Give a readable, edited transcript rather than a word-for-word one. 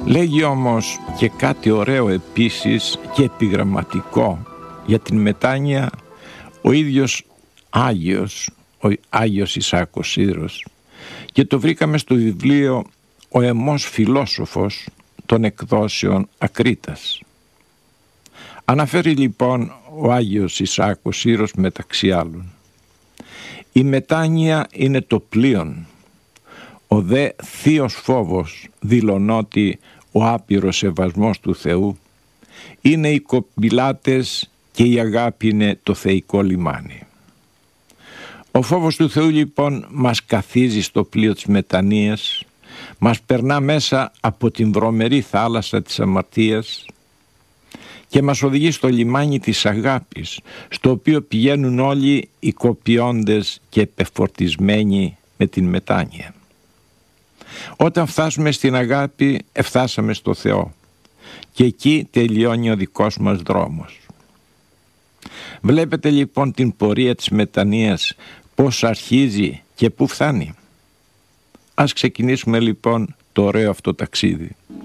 Λέγει όμως και κάτι ωραίο επίσης και επιγραμματικό για την μετάνοια ο ίδιος Άγιος, ο Άγιος Ισάκος Σύρος, και το βρήκαμε στο βιβλίο «Ο Αιμός Φιλόσοφος» των εκδόσεων Ακρίτας. Αναφέρει λοιπόν ο Άγιος Ισάκος Σύρος μεταξύ άλλων: «Η μετάνοια είναι το πλοίον, ο δε θείος φόβος δηλωνότι ο άπειρος σεβασμός του Θεού, είναι οι κοπηλάτες και η αγάπη είναι το θεϊκό λιμάνι». Ο φόβος του Θεού λοιπόν μας καθίζει στο πλοίο της μετανοίας, μας περνά μέσα από την βρωμερή θάλασσα της αμαρτίας και μας οδηγεί στο λιμάνι της αγάπης, στο οποίο πηγαίνουν όλοι οι κοπιώντες και επεφορτισμένοι με την μετάνοια. Όταν φτάσουμε στην αγάπη, εφτάσαμε στο Θεό και εκεί τελειώνει ο δικός μας δρόμος. Βλέπετε λοιπόν την πορεία της μετανοίας, πώς αρχίζει και πού φτάνει. Ας ξεκινήσουμε λοιπόν το ωραίο αυτό ταξίδι.